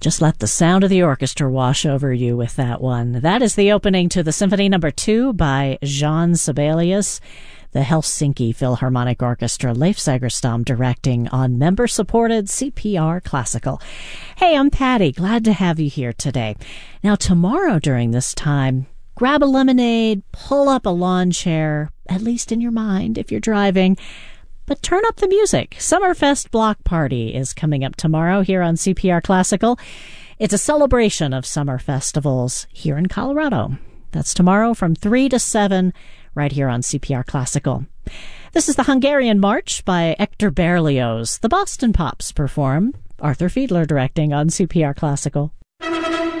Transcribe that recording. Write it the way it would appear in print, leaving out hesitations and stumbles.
Just let the sound of the orchestra wash over you with that one. That is the opening to the Symphony No. 2 by Jean Sibelius, the Helsinki Philharmonic Orchestra, Leif Segerstam directing on member-supported CPR Classical. Hey, I'm Patty. Glad to have you here today. Now, tomorrow during this time, grab a lemonade, pull up a lawn chair, at least in your mind if you're driving, but turn up the music. Summerfest Block Party is coming up tomorrow here on CPR Classical. It's a celebration of summer festivals here in Colorado. That's tomorrow from 3 to 7 right here on CPR Classical. This is the Hungarian March by Hector Berlioz. The Boston Pops perform. Arthur Fiedler directing on CPR Classical.